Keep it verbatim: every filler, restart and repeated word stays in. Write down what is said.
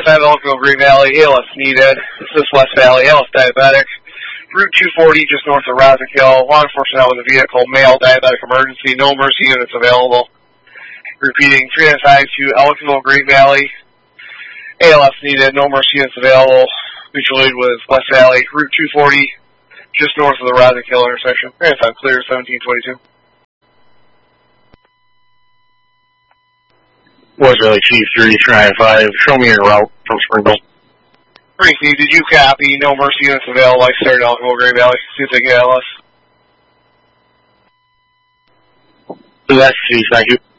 five, Elkville, Green Valley, A L S needed. This is West Valley, A L S diabetic. Route two forty, just north of Rosickill. Law enforcement out with a vehicle, male diabetic emergency. No emergency units available. Repeating, three nine five to Elkville, Green Valley. A L S needed, no emergency units available. Mutual aid was West Valley, Route two forty, just north of the Rosickill intersection. three nine five clear, seventeen twenty-two. West Valley Chief three nine five, show me your route from Springville. Tracy, did you copy? No emergency units available. I started Elkville, Green Valley. See if they get A L S. That's Chief, thank you.